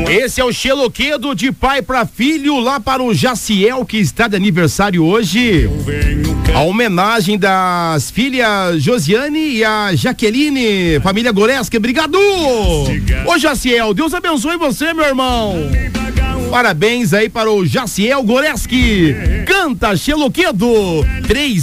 Esse é o Xeloquedo de pai para filho, lá para o Jaciel, que está de aniversário hoje. A homenagem das filhas Josiane e a Jaqueline, família Goreski, obrigado! Ô Jaciel, Deus abençoe você, meu irmão. Parabéns aí para o Jaciel Goreski. Canta Xeloquedo 3